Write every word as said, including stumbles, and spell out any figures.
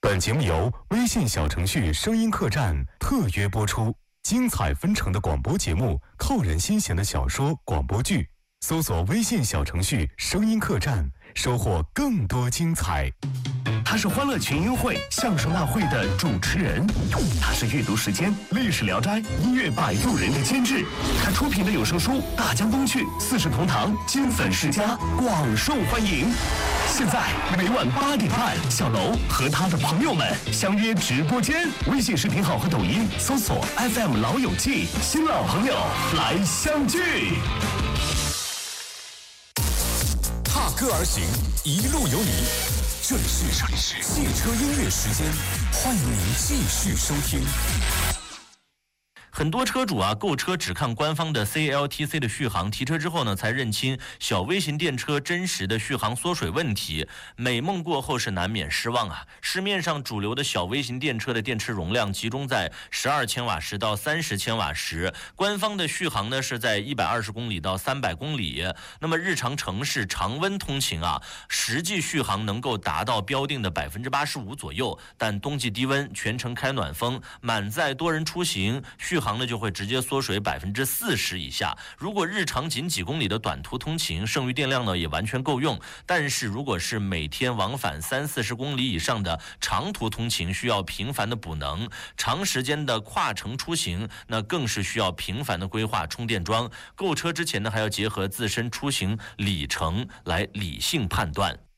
本节目由微信小程序声音客栈特约播出，精彩纷呈的广播节目，扣人心弦的小说、广播剧，搜索微信小程序声音客栈，收获更多精彩。 他是欢乐群英会、相声大会的主持人，他是阅读时间、历史聊斋、音乐摆渡人的监制，他出品的有声书《大江东去》《四世同堂》《金粉世家》广受欢迎。现在每晚八点半，小楼和他的朋友们相约直播间，微信视频号和抖音搜索 F M 老友记，新老朋友来相聚。 踏歌而行，一路有你。这里是汽车音乐时间，欢迎您继续收听。 很多车主啊，购车只看官方的 C L T C 的续航，提车之后呢，才认清小微型电车真实的续航缩水问题。美梦过后是难免失望啊！市面上主流的小微型电车的电池容量集中在十二千瓦时到三十千瓦时，官方的续航呢是在一百二十公里到三百公里。那么日常城市常温通勤啊，实际续航能够达到标定的百分之八十五左右，但冬季低温全程开暖风，满载多人出行，续航呢就会直接缩水百分之四十以下。如果日常仅几公里的短途通勤，剩余电量呢也完全够用。但是如果是每天往返三四十公里以上的长途通勤，需要频繁的补能；长时间的跨城出行，那更是需要频繁的规划充电桩。购车之前呢，还要结合自身出行里程来理性判断。